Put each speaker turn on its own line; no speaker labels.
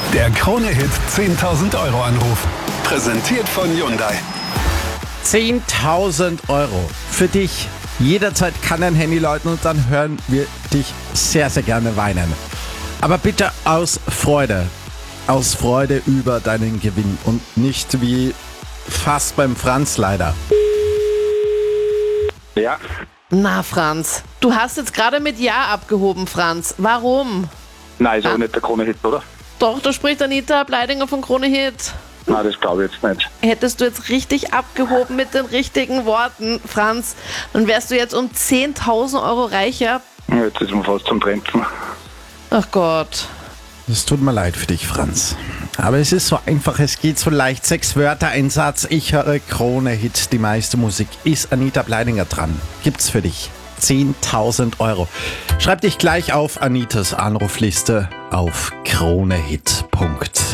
Der Krone-Hit 10.000 Euro Anruf. Präsentiert von Hyundai.
10.000 Euro für dich. Jederzeit kann dein Handy läuten und dann hören wir dich sehr, sehr gerne weinen. Aber bitte aus Freude. Aus Freude über deinen Gewinn und nicht wie fast beim Franz leider.
Ja,
Na, Franz, du hast jetzt gerade mit Ja abgehoben, Franz. Warum?
nein, ist aber nicht der Krone-Hit, oder?
Doch, da spricht Anita Bleidinger von Krone Hit.
Nein, das glaube ich jetzt nicht.
Hättest du jetzt richtig abgehoben mit den richtigen Worten, Franz, dann wärst du jetzt um 10.000 Euro reicher.
Jetzt ist man fast zum Bremsen.
Ach Gott.
Es tut mir leid für dich, Franz. Aber es ist so einfach, es geht so leicht. 6 Wörter, ein Satz. Ich höre Krone-Hit. Die meiste Musik ist Anita Bleidinger dran. Gibt's für dich 10.000 Euro. Schreib dich gleich auf Anitas Anrufliste auf kronehit.at.